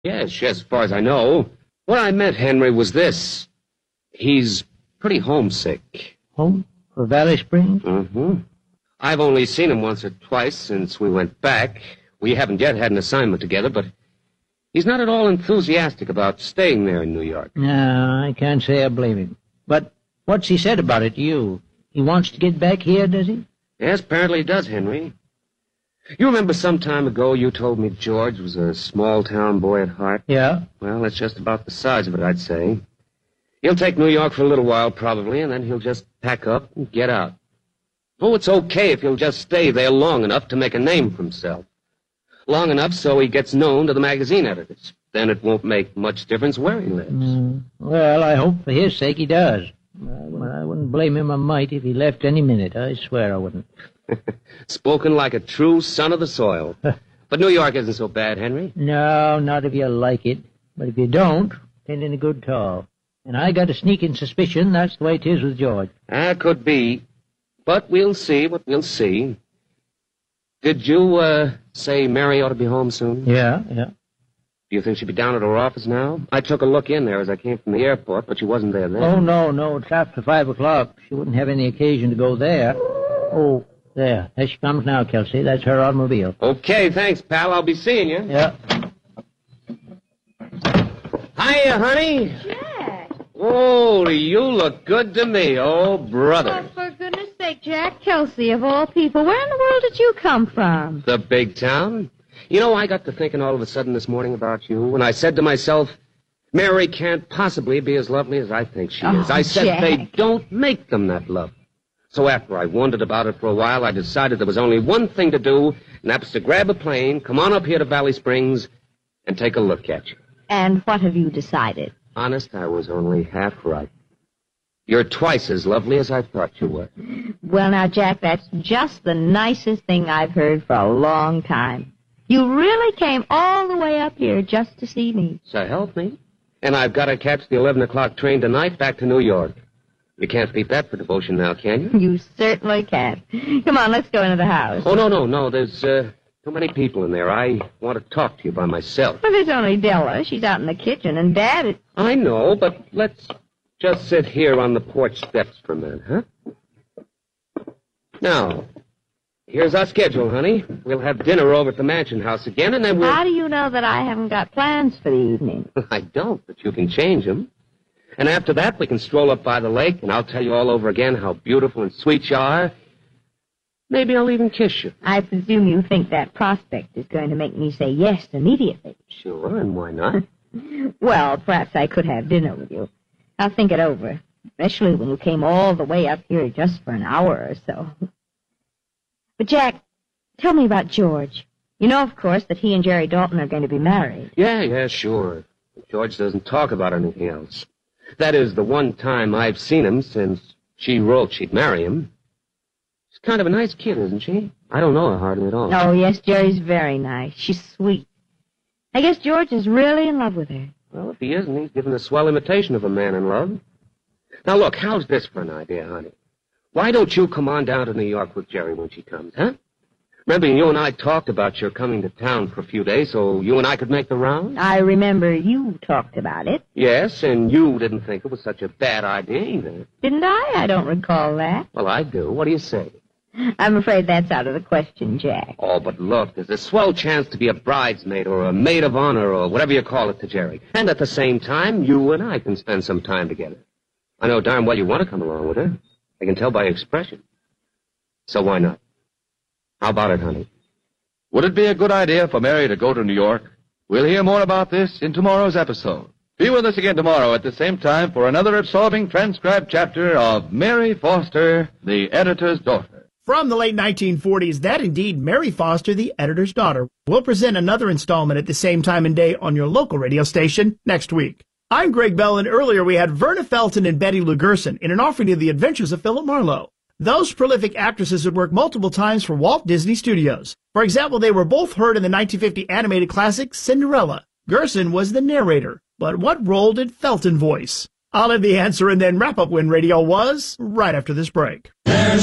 Yes, as far as I know. What I meant, Henry, was this. He's pretty homesick. Home? For Valley Springs? Mm-hmm. I've only seen him once or twice since we went back. We haven't yet had an assignment together, but he's not at all enthusiastic about staying there in New York. No, I can't say I blame him. But what's he said about it to you? He wants to get back here, does he? Yes, apparently he does, Henry. You remember some time ago you told me George was a small-town boy at heart? Yeah. Well, that's just about the size of it, I'd say. He'll take New York for a little while, probably, and then he'll just pack up and get out. Oh, it's okay if he'll just stay there long enough to make a name for himself. Long enough so he gets known to the magazine editors. Then it won't make much difference where he lives. Well, I hope for his sake he does. I wouldn't blame him a mite if he left any minute. I swear I wouldn't. Spoken like a true son of the soil. But New York isn't so bad, Henry. No, not if you like it. But if you don't, it ain't any good at all. And I got a sneaking suspicion that's the way it is with George. Could be. But we'll see what we'll see. Did you, say Mary ought to be home soon? Yeah. Do you think she'd be down at her office now? I took a look in there as I came from the airport, but she wasn't there then. Oh, no, it's after 5 o'clock. She wouldn't have any occasion to go there. Oh, there she comes now, Kelsey. That's her automobile. Okay, thanks, pal. I'll be seeing you. Yeah. Hiya, honey. Jack. Oh, you look good to me, old brother. Oh, for goodness sake, Jack. Kelsey, of all people. Where in the world did you come from? The big town. You know, I got to thinking all of a sudden this morning about you, and I said to myself, Mary can't possibly be as lovely as I think she is. I said Jack. they don't make them that lovely. So after I wondered about it for a while, I decided there was only one thing to do, and that was to grab a plane, come on up here to Valley Springs, and take a look at you. And what have you decided? Honest, I was only half right. You're twice as lovely as I thought you were. Well, now, Jack, that's just the nicest thing I've heard for a long time. You really came all the way up here just to see me. So help me. And I've got to catch the 11 o'clock train tonight back to New York. You can't beat that for devotion now, can you? You certainly can't. Come on, let's go into the house. Oh, no. There's too many people in there. I want to talk to you by myself. Well, there's only Della. She's out in the kitchen, and Dad is... I know, but let's just sit here on the porch steps for a minute, huh? Now, here's our schedule, honey. We'll have dinner over at the Mansion House again, and then we'll... How do you know that I haven't got plans for the evening? I don't, but you can change them. And after that, we can stroll up by the lake, and I'll tell you all over again how beautiful and sweet you are. Maybe I'll even kiss you. I presume you think that prospect is going to make me say yes immediately. Sure, and why not? Well, perhaps I could have dinner with you. I'll think it over, especially when you came all the way up here just for an hour or so. But, Jack, tell me about George. You know, of course, that he and Jerry Dalton are going to be married. Yeah, sure. George doesn't talk about anything else. That is the one time I've seen him since she wrote she'd marry him. She's kind of a nice kid, isn't she? I don't know her hardly at all. Oh, yes, Jerry's very nice. She's sweet. I guess George is really in love with her. Well, if he isn't, he's given a swell imitation of a man in love. Now, look, how's this for an idea, honey? Why don't you come on down to New York with Jerry when she comes, huh? Remember, you and I talked about your coming to town for a few days so you and I could make the round? I remember you talked about it. Yes, and you didn't think it was such a bad idea either. Didn't I? I don't recall that. Well, I do. What do you say? I'm afraid that's out of the question, Jack. Oh, but look, there's a swell chance to be a bridesmaid or a maid of honor or whatever you call it to Jerry. And at the same time, you and I can spend some time together. I know darn well you want to come along with her. I can tell by your expression. So why not? How about it, honey? Would it be a good idea for Mary to go to New York? We'll hear more about this in tomorrow's episode. Be with us again tomorrow at the same time for another absorbing transcribed chapter of Mary Foster, the Editor's Daughter. From the late 1940s, that indeed Mary Foster, the Editor's Daughter, will present another installment at the same time and day on your local radio station next week. I'm Greg Bell, and earlier we had Verna Felton and Betty Lou Gerson in an offering of The Adventures of Philip Marlowe. Those prolific actresses had worked multiple times for Walt Disney Studios. For example, they were both heard in the 1950 animated classic Cinderella. Gerson was the narrator, but what role did Felton voice? I'll have the answer and then wrap up when radio was right after this break.